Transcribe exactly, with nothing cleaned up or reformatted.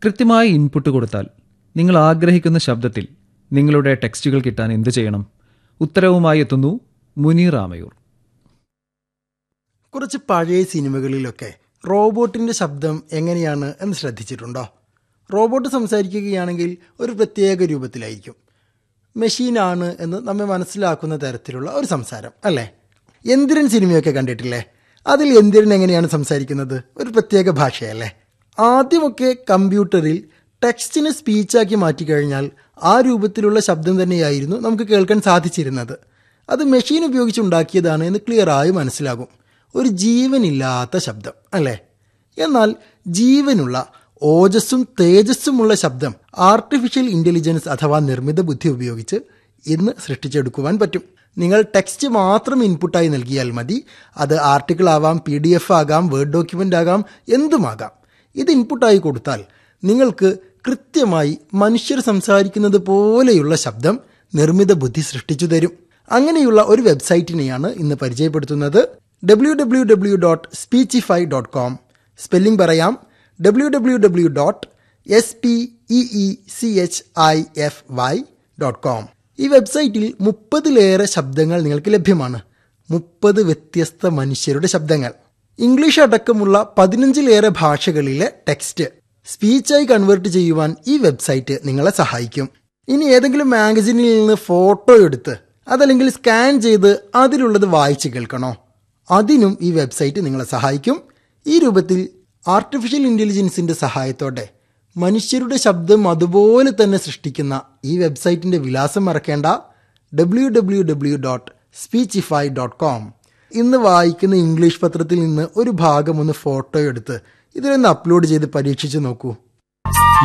കൃത്യമായ ഇൻപുട്ട് കൊടുത്താൽ നിങ്ങൾ ആഗ്രഹിക്കുന്ന ശബ്ദത്തിൽ നിങ്ങളുടെ ടെക്സ്റ്റുകൾ കിട്ടാൻ എന്തു ചെയ്യണം? ഉത്തരവുമായി എത്തുന്നു മുനീർ ആമയൂർ. കുറച്ച് പഴയ സിനിമകളിലൊക്കെ റോബോട്ടിൻ്റെ ശബ്ദം എങ്ങനെയാണ് എന്ന് ശ്രദ്ധിച്ചിട്ടുണ്ടോ? റോബോട്ട് സംസാരിക്കുകയാണെങ്കിൽ ഒരു പ്രത്യേക രൂപത്തിലായിരിക്കും. മെഷീനാണ് എന്ന് നമ്മെ മനസ്സിലാക്കുന്ന തരത്തിലുള്ള ഒരു സംസാരം അല്ലേ? യന്ത്രൻ സിനിമയൊക്കെ കണ്ടിട്ടില്ലേ? അതിൽ യന്ത്രൻ എങ്ങനെയാണ് സംസാരിക്കുന്നത്? ഒരു പ്രത്യേക ഭാഷയല്ലേ? ആദ്യമൊക്കെ കമ്പ്യൂട്ടറിൽ ടെക്സ്റ്റിനെ സ്പീച്ചാക്കി മാറ്റിക്കഴിഞ്ഞാൽ ആ രൂപത്തിലുള്ള ശബ്ദം തന്നെയായിരുന്നു നമുക്ക് കേൾക്കാൻ സാധിച്ചിരുന്നത്. അത് മെഷീൻ ഉപയോഗിച്ചുണ്ടാക്കിയതാണ് എന്ന് ക്ലിയറായി മനസ്സിലാകും. ഒരു ജീവനില്ലാത്ത ശബ്ദം അല്ലേ? എന്നാൽ ജീവനുള്ള, ഓജസ്സും തേജസ്സുമുള്ള ശബ്ദം ആർട്ടിഫിഷ്യൽ ഇൻ്റലിജൻസ് അഥവാ നിർമ്മിത ബുദ്ധി ഉപയോഗിച്ച് ഇന്ന് സൃഷ്ടിച്ചെടുക്കുവാൻ പറ്റും. നിങ്ങൾ ടെക്സ്റ്റ് മാത്രം ഇൻപുട്ടായി നൽകിയാൽ മതി. അത് ആർട്ടിക്കിൾ ആവാം, പി ഡി എഫ് ആകാം, വേർഡ് ഡോക്യുമെൻ്റ് ആകാം, എന്തുമാകാം. ഇത് ഇൻപുട്ടായി കൊടുത്താൽ നിങ്ങൾക്ക് കൃത്യമായി മനുഷ്യർ സംസാരിക്കുന്നത് പോലെയുള്ള ശബ്ദം നിർമ്മിത ബുദ്ധി സൃഷ്ടിച്ചു തരും. അങ്ങനെയുള്ള ഒരു വെബ്സൈറ്റിനെയാണ് ഇന്ന് പരിചയപ്പെടുത്തുന്നത്. W W W dot Speechify dot com. Spelling പറയാം: W W W dot S P E E C H I F Y dot com. ഈ വെബ്സൈറ്റിൽ മുപ്പതിലേറെ ശബ്ദങ്ങൾ നിങ്ങൾക്ക് ലഭ്യമാണ്. മുപ്പത് വ്യത്യസ്ത മനുഷ്യരുടെ ശബ്ദങ്ങൾ. ഇംഗ്ലീഷ് അടക്കമുള്ള പതിനഞ്ചിലേറെ ഭാഷകളിലെ ടെക്സ്റ്റ് സ്പീച്ചായി കൺവേർട്ട് ചെയ്യുവാൻ ഈ വെബ്സൈറ്റ് നിങ്ങളെ സഹായിക്കും. ഇനി ഏതെങ്കിലും മാഗസിനിൽ നിന്ന് ഫോട്ടോ എടുത്ത് അതല്ലെങ്കിൽ സ്കാൻ ചെയ്ത് അതിലുള്ളത് വായിച്ച് കേൾക്കണോ? അതിനും ഈ വെബ്സൈറ്റ് നിങ്ങളെ സഹായിക്കും. ഈ രൂപത്തിൽ ആർട്ടിഫിഷ്യൽ ഇൻ്റലിജൻസിൻ്റെ സഹായത്തോടെ മനുഷ്യരുടെ ശബ്ദം അതുപോലെ തന്നെ സൃഷ്ടിക്കുന്ന ഈ വെബ്സൈറ്റിൻ്റെ വിലാസം മറക്കേണ്ട: W W W dot Speechify dot com. ഇന്ന് വായിക്കുന്ന ഇംഗ്ലീഷ് പത്രത്തിൽ നിന്ന് ഒരു ഭാഗം ഒന്ന് ഫോട്ടോ എടുത്ത് ഇതിലൊന്ന് അപ്ലോഡ് ചെയ്ത് പരീക്ഷിച്ച് നോക്കൂ.